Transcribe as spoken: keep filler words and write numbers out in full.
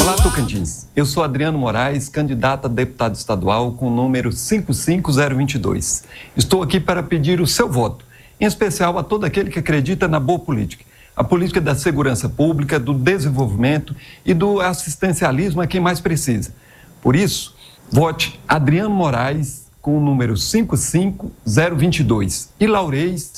Olá, Tocantins. Eu sou Adriano Moraes, candidato a deputado estadual com o número cinco cinco zero dois dois. Estou aqui para pedir o seu voto, em especial a todo aquele que acredita na boa política. A política da segurança pública, do desenvolvimento e do assistencialismo a quem mais precisa. Por isso, vote Adriano Moraes com o número cinco cinco zero dois dois e Laureis